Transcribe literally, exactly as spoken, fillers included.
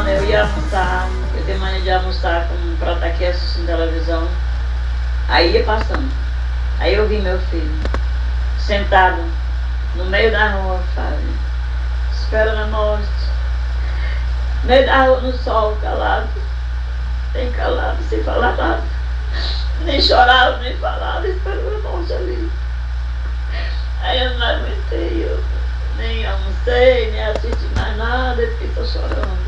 eu ia almoçar, eu tenho mania de almoçar com, pra estar aqui assistindo televisão. Aí ia passando. Aí eu vi meu filho sentado no meio da rua, Fábio, esperando a morte. No meio da rua, no sol, calado. Bem calado, sem falar nada. Nem chorava, nem falava, esperando a morte ali. Aí eu não aguentei, eu nem almocei, nem assisti mais nada, eu fiquei só chorando.